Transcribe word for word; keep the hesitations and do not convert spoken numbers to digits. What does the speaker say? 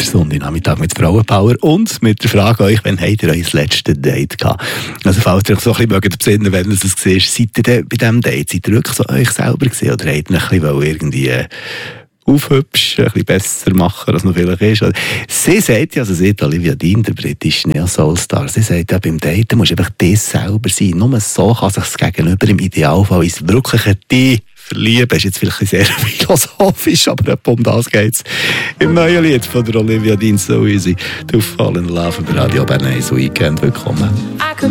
ist Sonntagnachmittag mit Frauenpower und mit der Frage euch, wann habt ihr euer letztes Date gehabt? Also falls ihr euch so ein bisschen besinnen, wenn es es war, seid ihr denn bei diesem Date, seid ihr wirklich so euch selber gewesen oder habt ihr ein bisschen irgendwie äh, aufhübschen, ein bisschen besser machen, als noch vielleicht ist? Also, sie sagt ja, also sie sagt Olivia Dean, der britische Neo-Soul-Star, sie sagt ja, beim Daten musst du einfach das selber sein. Nur so kann sich das Gegenüber im Idealfall ins wirkliche dich verlieben. Ist jetzt vielleicht sehr philosophisch, aber um das geht es im neuen Lied von der Olivia Dean, So Easy to Fall in Love, bei Radio Bern eins Weekend. Willkommen.